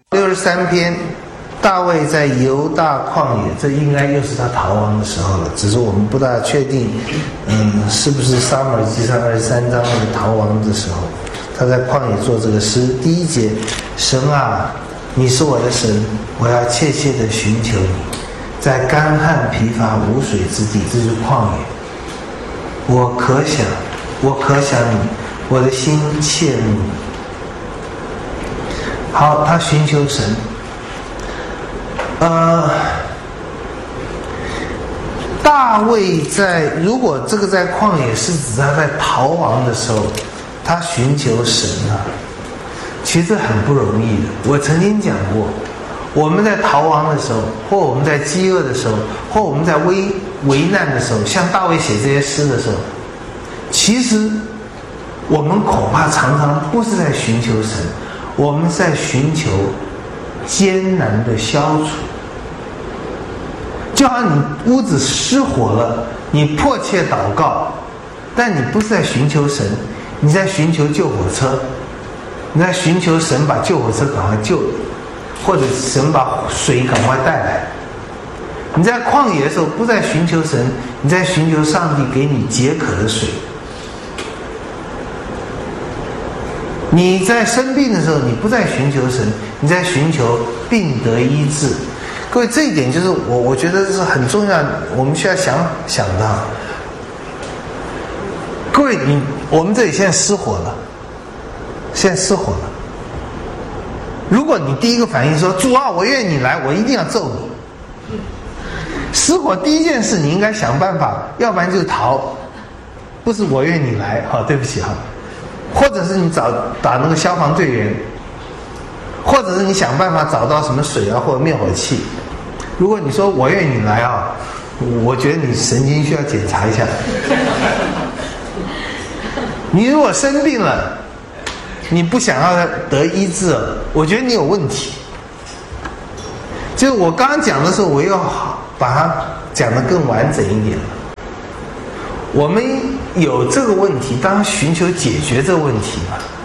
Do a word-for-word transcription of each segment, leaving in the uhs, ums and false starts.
六十三篇，大卫在犹大旷野，这应该又是他逃亡的时候了，只是我们不大确定，嗯，是不是撒母耳记上二十三章那个逃亡的时候，他在旷野做这个诗。第一节，神啊，你是我的神，我要切切地寻求你，在干旱疲乏无水之地，这就是旷野。我可想，我可想你，我的心切慕你。好，他寻求神。呃，大卫在，如果这个在旷野是指他在逃亡的时候，他寻求神啊，其实很不容易的。我曾经讲过，我们在逃亡的时候，或我们在饥饿的时候，或我们在危危难的时候，像大卫写这些诗的时候，其实我们恐怕常常不是在寻求神，我们在寻求艰难的消除。就好像你屋子失火了，你迫切祷告，但你不是在寻求神，你在寻求救火车，你在寻求神把救火车赶快救你，或者神把水赶快带来。你在旷野的时候不在寻求神，你在寻求上帝给你解渴的水。你在生病的时候，你不在寻求神，你在寻求病得医治。各位，这一点就是我我觉得是很重要，我们需要想想到。各位，你我们这里现在失火了，现在失火了。如果你第一个反应说主啊，我愿你来，我一定要揍你。失火第一件事你应该想办法，要不然就逃，不是我愿你来，好、哦，对不起哈。或者是你找打那个消防队员，或者是你想办法找到什么水啊或者灭火器。如果你说我愿你来啊，我觉得你神经需要检查一下。你如果生病了，你不想要得医治，我觉得你有问题。就是我刚刚讲的时候，我又把它讲得更完整一点了。我们有这个问题，当然寻求解决这个问题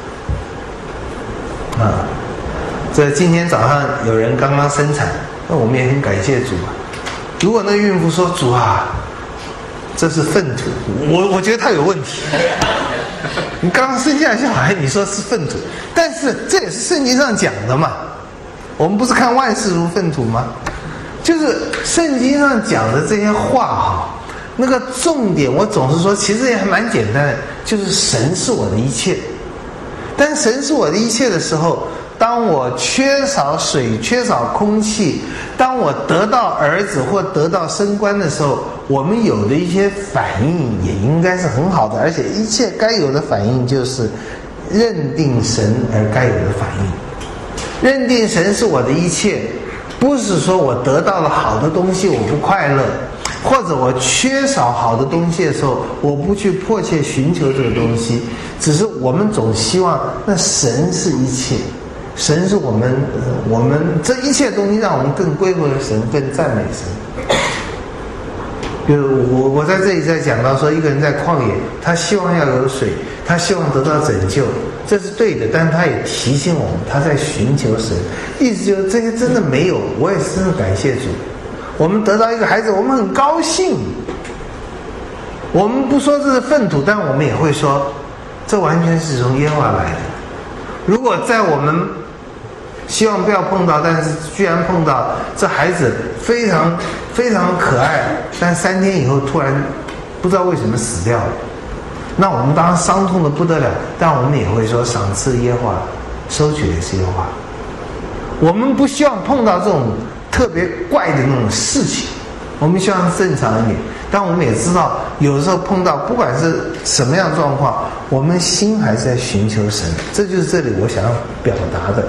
嘛。啊，这今天早上有人刚刚生产，那我们也很感谢主啊。如果那个孕妇说主啊，这是粪土，我我觉得他有问题。你刚刚生下来小孩，你说是粪土，但是这也是圣经上讲的嘛。我们不是看万事如粪土吗？就是圣经上讲的这些话哈。那个重点我总是说，其实也还蛮简单的，就是神是我的一切。但神是我的一切的时候，当我缺少水、缺少空气，当我得到儿子或得到升官的时候，我们有的一些反应也应该是很好的，而且一切该有的反应就是认定神而该有的反应。认定神是我的一切，不是说我得到了好的东西我不快乐，或者我缺少好的东西的时候，我不去迫切寻求这个东西，只是我们总希望那神是一切，神是我们、呃、我们这一切东西让我们更归回神，更赞美神。比如我我在这里在讲到说，一个人在旷野，他希望要有水，他希望得到拯救，这是对的，但是他也提醒我们他在寻求神，意思就是这些真的没有，我也是真的感谢主。我们得到一个孩子，我们很高兴。我们不说这是粪土，但我们也会说，这完全是从耶和华来的。如果在我们希望不要碰到，但是居然碰到这孩子非常非常可爱，但三天以后突然不知道为什么死掉了，那我们当然伤痛的不得了。但我们也会说，赏赐耶和华，收取的是耶和华。我们不希望碰到这种特别怪的那种事情，我们希望正常一点。但我们也知道，有的时候碰到不管是什么样的状况，我们心还是在寻求神。这就是这里我想要表达的，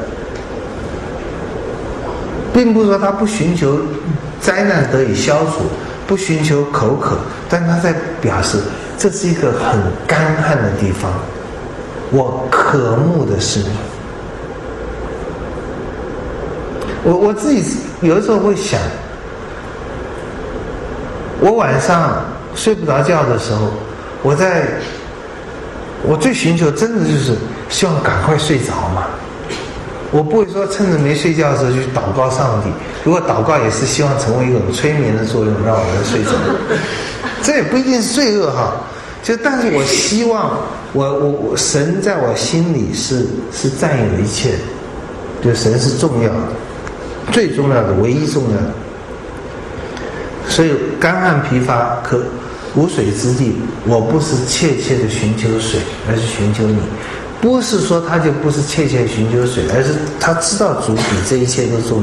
并不是说他不寻求灾难得以消除，不寻求口渴，但他在表示这是一个很干旱的地方，我渴慕的是你。我我自己有的时候会想，我晚上睡不着觉的时候，我在我最寻求真的就是希望赶快睡着嘛。 我不会说趁着没睡觉的时候去祷告上帝，如果祷告也是希望成为一种催眠的作用，让我们睡着，这也不一定是罪恶哈。就但是我希望我我我神在我心里是是占有一切的，就神是重要的，最重要的，唯一重要的。所以干旱疲乏可无水之地，我不是切切的寻求水，而是寻求你。不是说他就不是切切寻求水，而是他知道主比这一切都重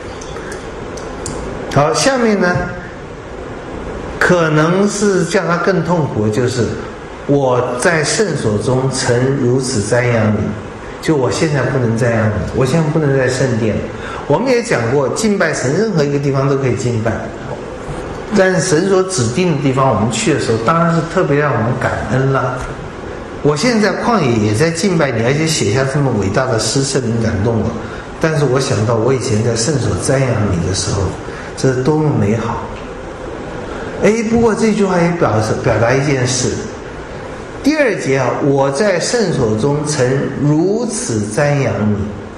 要。好，下面呢，可能是叫他更痛苦的就是我在圣所中曾如此瞻仰你，就我现在不能瞻仰你，我现在不能在圣殿。我们也讲过，敬拜神任何一个地方都可以敬拜，但是神所指定的地方我们去的时候，当然是特别让我们感恩了。我现在旷野也在敬拜你，而且写下这么伟大的诗，圣灵感动我。但是我想到我以前在圣所瞻仰你的时候，这是多么美好。哎，不过这句话也表示表达一件事。第二节啊，我在圣所中曾如此瞻仰你。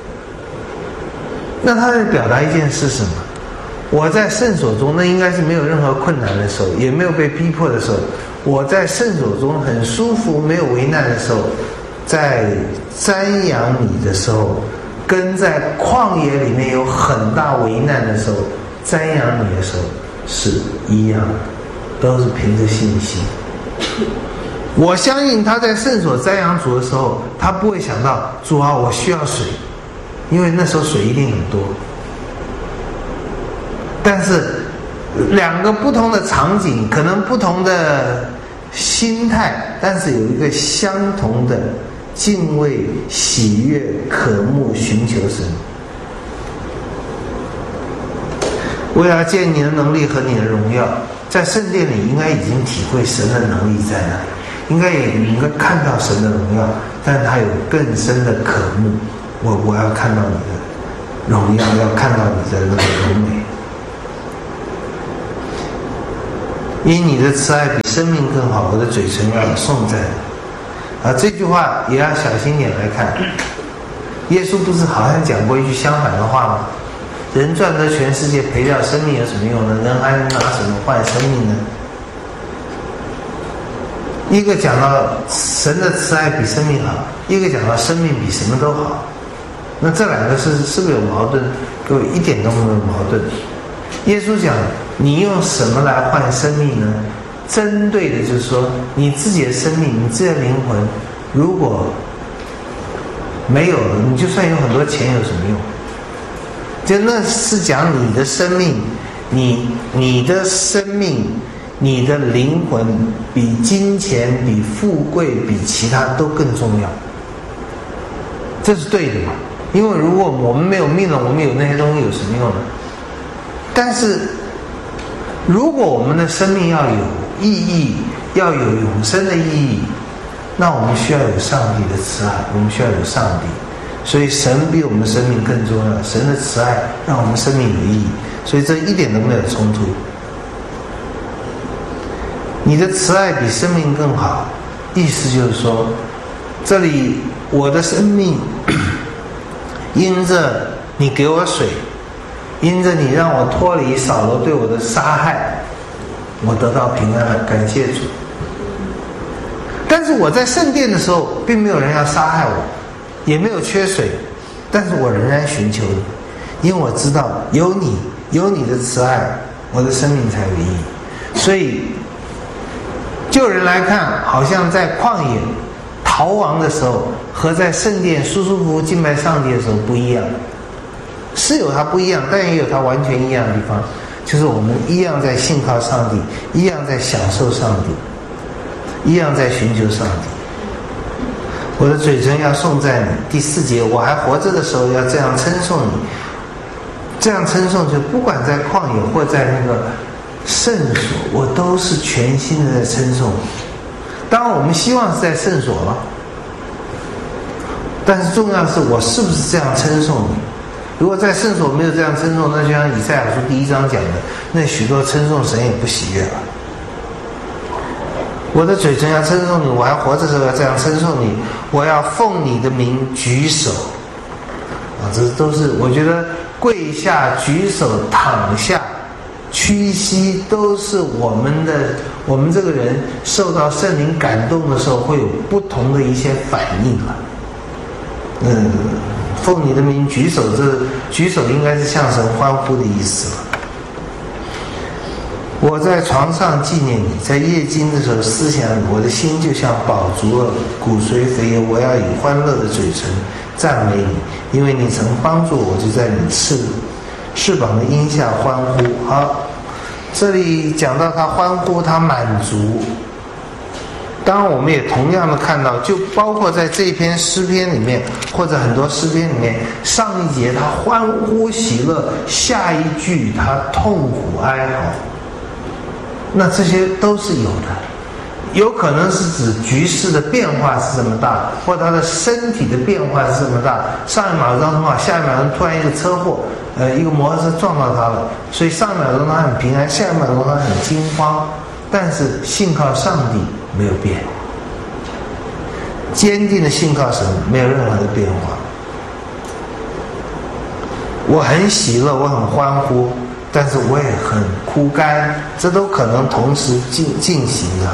那他在表达一件事什么？我在圣所中，那应该是没有任何困难的时候，也没有被逼迫的时候。我在圣所中很舒服，没有为难的时候，在瞻仰你的时候，跟在旷野里面有很大为难的时候瞻仰你的时候是一样的，都是凭着信心。我相信他在圣所瞻仰主的时候，他不会想到主啊，我需要水，因为那时候水一定很多。但是两个不同的场景，可能不同的心态，但是有一个相同的敬畏、喜悦、渴慕、寻求神。我要见你的能力和你的荣耀，在圣殿里应该已经体会神的能力在哪里，应该也应该看到神的荣耀，但他有更深的渴慕。我我要看到你的荣耀，要看到你的那个荣美。因你的慈爱比生命更好，我的嘴唇要颂赞你。啊，这句话也要小心点来看。耶稣不是好像讲过一句相反的话吗？人赚得全世界，赔掉生命有什么用呢？人还能拿什么换生命呢？一个讲到神的慈爱比生命好，一个讲到生命比什么都好。那这两个是是不是有矛盾？各位一点都没有矛盾。耶稣讲，你用什么来换生命呢？针对的就是说，你自己的生命，你自己的灵魂，如果没有了，你就算有很多钱有什么用？就那是讲你的生命，你你的生命，你的灵魂比金钱、比富贵、比其他都更重要。这是对的嘛？因为如果我们没有命了，我们有那些东西有什么用呢？但是如果我们的生命要有意义，要有永生的意义，那我们需要有上帝的慈爱，我们需要有上帝。所以神比我们的生命更重要，神的慈爱让我们生命有意义，所以这一点都没有冲突。你的慈爱比生命更好，意思就是说，这里我的生命因着你给我水，因着你让我脱离扫罗对我的杀害，我得到平安了，感谢主。但是我在圣殿的时候，并没有人要杀害我，也没有缺水，但是我仍然寻求你，因为我知道有你，有你的慈爱，我的生命才有意义。所以就人来看，好像在旷野逃亡的时候和在圣殿舒舒服服敬拜上帝的时候不一样，是有它不一样，但也有它完全一样的地方，就是我们一样在信靠上帝，一样在享受上帝，一样在寻求上帝。我的嘴唇要颂赞你。第四节，我还活着的时候要这样称颂你。这样称颂，就不管在旷野或在那个圣所，我都是全心的在称颂你。当然我们希望是在圣所了，但是重要的是我是不是这样称颂你。如果在圣所没有这样称颂，那就像以赛亚书第一章讲的，那许多称颂神也不喜悦了。我的嘴唇要称颂你，我还活着的时候要这样称颂你，我要奉你的名举手。啊， 啊，这都是我觉得跪下、举手、躺下、屈膝，都是我们的我们这个人受到圣灵感动的时候会有不同的一些反应了。嗯，奉你的名举手，这举手应该是向神欢呼的意思了。我在床上纪念你，在夜惊的时候思想你，我的心就像饱足了，骨髓肥油，我要以欢乐的嘴唇赞美你，因为你曾帮助我，就在你翅翅膀的荫下欢呼。好，这里讲到他欢呼，他满足。当然我们也同样的看到，就包括在这篇诗篇里面，或者很多诗篇里面，上一节他欢呼喜乐，下一句他痛苦哀嚎，那这些都是有的。有可能是指局势的变化是这么大，或他的身体的变化是这么大，上一秒钟很好，下一秒钟突然一个车祸，呃，一个摩托车撞到他了，所以上一秒钟他很平安，下一秒钟他很惊慌，但是信靠上帝没有变，坚定的信靠神，没有任何的变化。我很喜乐，我很欢呼，但是我也很枯干，这都可能同时进进行的。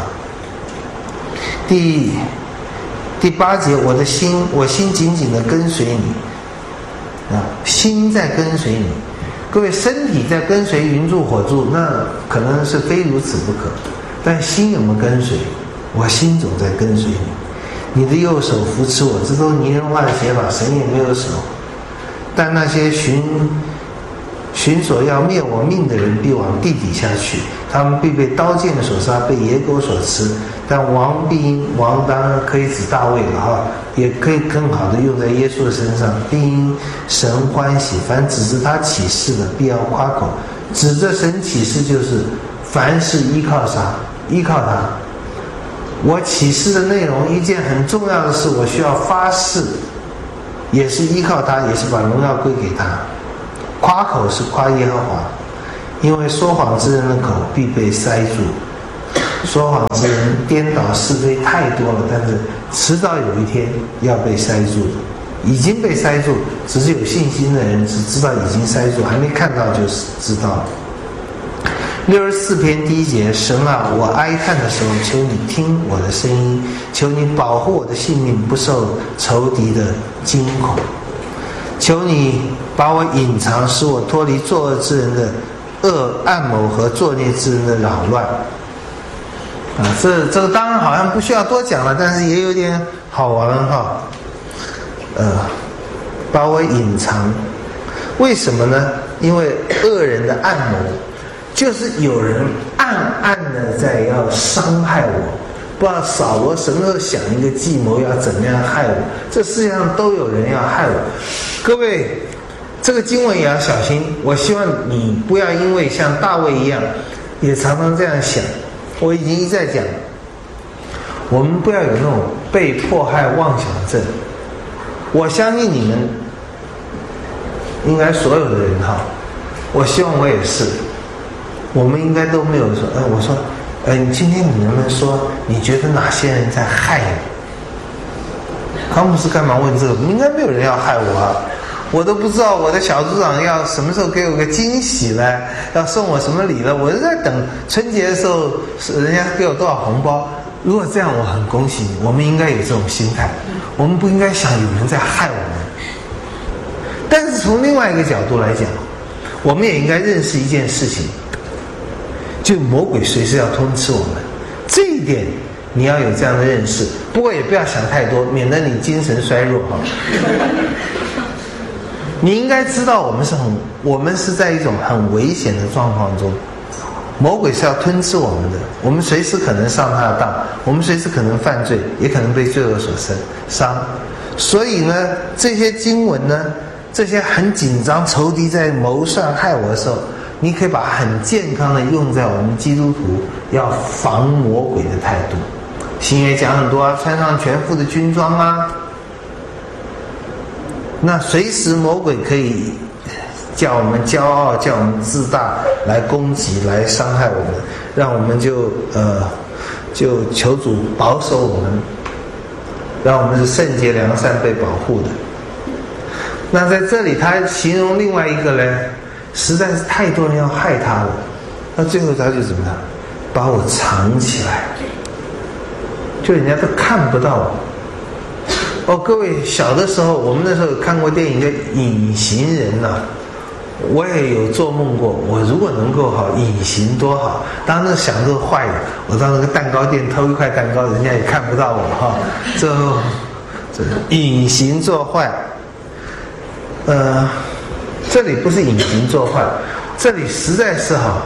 第第八节，我的心，我心紧紧地跟随你，啊，心在跟随你。各位，身体在跟随云柱火柱，那可能是非如此不可，但心有没有跟随？我心总在跟随你，你的右手扶持我，这都是拟人化的写法，神也没有手。但那些寻寻索要灭我命的人必往地底下去，他们必被刀剑所杀，被野狗所吃。但王必因，王当然可以指大卫了哈，也可以更好的用在耶稣的身上，必因神欢喜。凡指着他起誓的，必要夸口。指着神起誓，就是凡是依靠啥？依靠他。我起誓的内容，一件很重要的事，我需要发誓，也是依靠他，也是把荣耀归给他。夸口是夸耶和华，因为说谎之人的口必被塞住。说谎之人颠倒是非太多了，但是迟早有一天要被塞住的，已经被塞住，只是有信心的人只知道已经塞住，还没看到就是知道了。六十四篇第一节，神啊，我哀叹的时候，求你听我的声音，求你保护我的性命不受仇敌的惊恐，求你把我隐藏，使我脱离作恶之人的恶暗谋和作孽之人的扰乱。啊，这这个当然好像不需要多讲了，但是也有点好玩哈。呃，把我隐藏，为什么呢？因为恶人的暗谋，就是有人暗暗的在要伤害我，不知道扫罗神后想一个计谋要怎么样害我，这世界上都有人要害我。各位，这个经文也要小心。我希望你不要因为像大卫一样，也常常这样想。我已经一再讲，我们不要有那种被迫害妄想症。我相信你们应该所有的人哈，我希望我也是，我们应该都没有说，哎，我说，哎，今天你能不能说你觉得哪些人在害你？康姆斯干嘛问这个？应该没有人要害我啊。我都不知道我的小组长要什么时候给我个惊喜呢，要送我什么礼了，我是在等春节的时候人家给我多少红包。如果这样，我很恭喜你，我们应该有这种心态，我们不应该想有人在害我们。但是从另外一个角度来讲，我们也应该认识一件事情，就魔鬼随时要吞吃我们，这一点你要有这样的认识。不过也不要想太多，免得你精神衰弱哈。你应该知道，我们是很，我们是在一种很危险的状况中，魔鬼是要吞吃我们的，我们随时可能上他的当，我们随时可能犯罪，也可能被罪恶所伤。所以呢，这些经文呢，这些很紧张，仇敌在谋算害我的时候，你可以把它很健康的用在我们基督徒要防魔鬼的态度。新约讲很多啊，穿上全副的军装啊。那随时魔鬼可以叫我们骄傲，叫我们自大，来攻击，来伤害我们，让我们就呃就求主保守我们，让我们是圣洁良善被保护的。 那在这里他形容另外一个呢，实在是太多人要害他了，那最后他就怎么样，把我藏起来，就人家都看不到我。哦，各位小的时候，我们那时候有看过电影叫《隐形人》呐、啊，我也有做梦过，我如果能够好隐形多好。当时想这个坏的，我到那个蛋糕店偷一块蛋糕，人家也看不到我哈。最后这隐形做坏，呃，这里不是隐形做坏，这里实在是哈，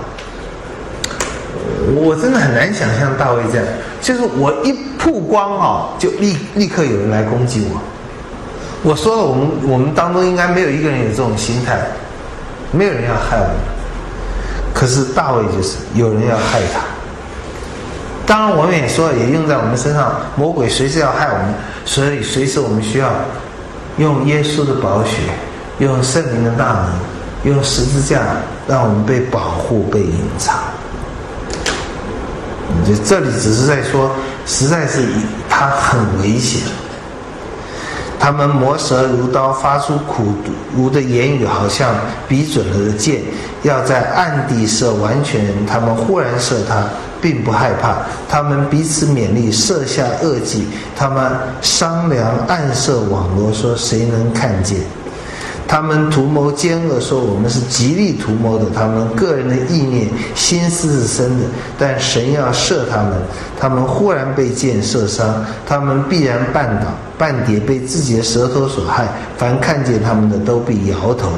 我真的很难想象大卫这样，就是我一曝光啊，就立立刻有人来攻击我。我说了，我们我们当中应该没有一个人有这种心态，没有人要害我们。可是大卫就是有人要害他。当然，我们也说也用在我们身上，魔鬼随时要害我们，所以随时我们需要用耶稣的宝血，用圣灵的大能，用十字架，让我们被保护、被隐藏。这里只是在说，实在是它很危险。他们磨舌如刀，发出苦毒的言语，好像比准了的箭，要在暗地射完全人。他们忽然射他，并不害怕。他们彼此勉励，设下恶计。他们商量暗设网罗，说谁能看见？他们图谋奸恶，说我们是极力图谋的。他们个人的意念心思是深的，但神要射他们。他们忽然被箭射伤，他们必然绊倒半跌，被自己的舌头所害。凡看见他们的都必摇头，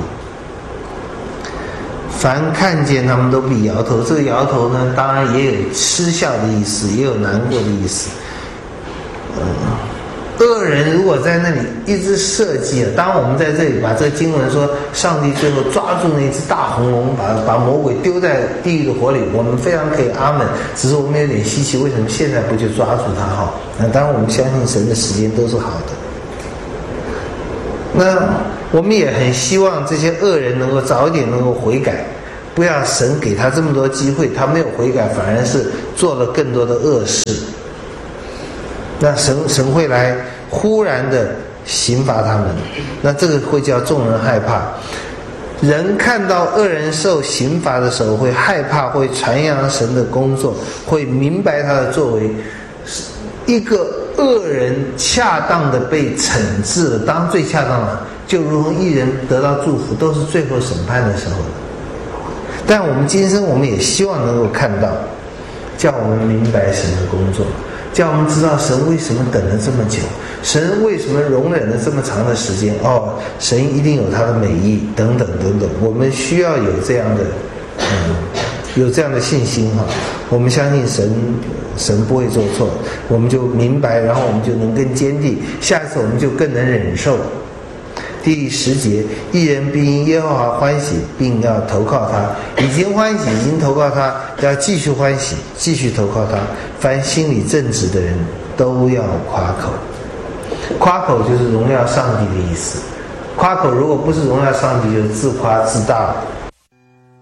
凡看见他们都必摇头。这个摇头呢，当然也有嗤笑的意思，也有难过的意思。嗯恶人如果在那里一直设计啊，当然我们在这里把这个经文说，上帝最后抓住那只大红龙，把把魔鬼丢在地狱的火里，我们非常可以阿门。只是我们有点稀奇，为什么现在不就抓住他哈？那当然我们相信神的时间都是好的。那我们也很希望这些恶人能够早一点能够悔改，不要神给他这么多机会，他没有悔改，反而是做了更多的恶事。那神神会来忽然的刑罚他们，那这个会叫众人害怕。人看到恶人受刑罚的时候，会害怕，会传扬神的工作，会明白他的作为。一个恶人恰当的被惩治了，当然最恰当了，就如同一人得到祝福，都是最后审判的时候的。但我们今生我们也希望能够看到，叫我们明白神的工作，叫我们知道神为什么等了这么久，神为什么容忍了这么长的时间。哦，神一定有他的美意，等等等等。我们需要有这样的，嗯，有这样的信心哈。我们相信神，神不会做错，我们就明白，然后我们就能更坚定。下次我们就更能忍受。第十节，一人必因耶和华欢喜，并要投靠他。已经欢喜，已经投靠他，要继续欢喜，继续投靠他。凡心里正直的人都要夸口。夸口就是荣耀上帝的意思。夸口如果不是荣耀上帝，就是自夸自大。